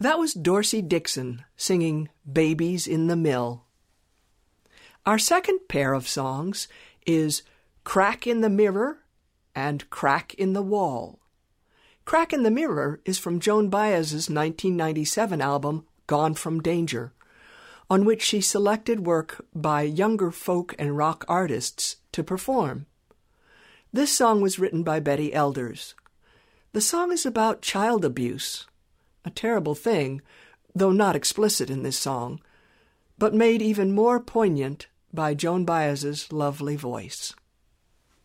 That was Dorsey Dixon singing Babies in the Mill. Our second pair of songs is Crack in the Mirror and Crack in the Wall. Crack in the Mirror is from Joan Baez's 1997 album Gone from Danger, on which she selected work by younger folk and rock artists to perform. This song was written by Betty Elders. The song is about child abuse, a terrible thing, though not explicit in this song, but made even more poignant by Joan Baez's lovely voice.